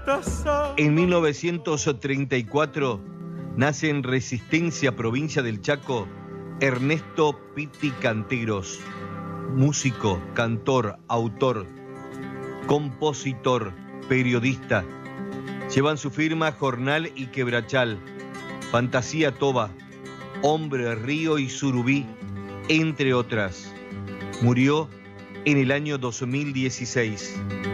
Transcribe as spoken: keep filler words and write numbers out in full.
En mil novecientos treinta y cuatro nace en Resistencia, provincia del Chaco, Ernesto Pitti Canteros, músico, cantor, autor, compositor, periodista. Llevan su firma Jornal y Quebrachal, Fantasía Toba, Hombre Río y Surubí, entre otras. Murió en el año dos mil dieciséis.